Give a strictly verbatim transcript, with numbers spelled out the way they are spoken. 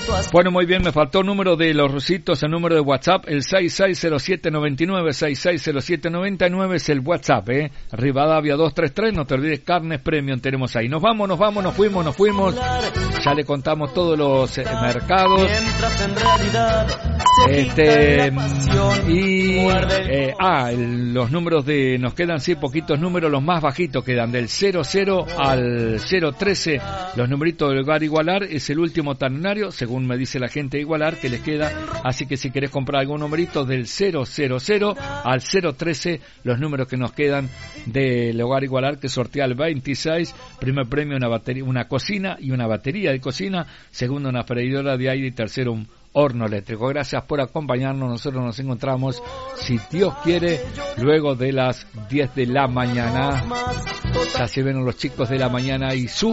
Bueno, muy bien, me faltó el número de los rusitos, el número de WhatsApp, el seis seis cero siete nueve nueve, seis seis cero siete nueve nueve es el WhatsApp, eh. Rivadavia dos tres tres, no te olvides, Carnes Premium tenemos ahí. Nos vamos, nos vamos, nos fuimos, nos fuimos. Ya le contamos todos los eh, mercados. Este, y, eh, ah, el, los números de, nos quedan sí poquitos números, los más bajitos quedan del cero cero al cero trece, los numeritos del hogar Igualar, es el último talonario, según me dice la gente de Igualar, que les queda, así que si querés comprar algún numerito del cero cero cero al cero trece, los números que nos quedan del hogar Igualar, que sortea el veintiséis, primer premio una batería, una cocina y una batería de cocina, segundo una freidora de aire y tercero un horno eléctrico. Gracias por acompañarnos, nosotros nos encontramos, si Dios quiere, luego de las diez de la mañana. Ya se ven los chicos de la mañana y su